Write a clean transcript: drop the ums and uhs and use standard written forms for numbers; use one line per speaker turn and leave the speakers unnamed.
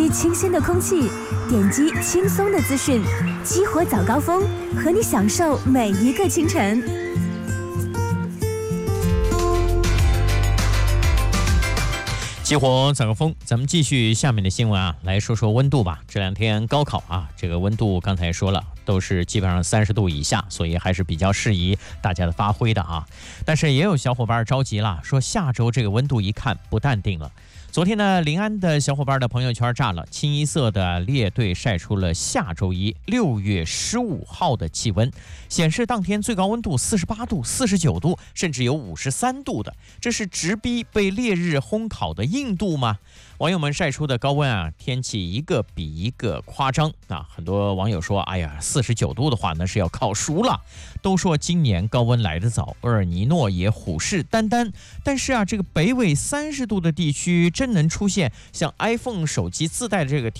清新的空气，点击轻松的资讯，激活早高峰，和你享受每一个清晨。
激活早高峰，咱们继续下面的新闻啊，来说说温度吧。这两天高考啊，这个温度刚才也说了，都是基本上30度以下，所以还是比较适宜大家的发挥的啊。但是也有小伙伴着急了，说下周这个温度一看不淡定了。昨天呢，临安的小伙伴的朋友圈炸了，清一色的列队晒出了下周一6月15号的气温，显示当天最高温度48度、49度，甚至有53度的，这是直逼被烈日烘烤的印度吗？网友们晒出的高温啊，天气一个比一个夸张啊！很多网友说，哎呀，49度的话那是要烤熟了。都说今年高温来得早，厄尔尼诺也虎视眈眈。但是啊，这个北纬30度的地区真能出现像 iPhone 手机自带的这个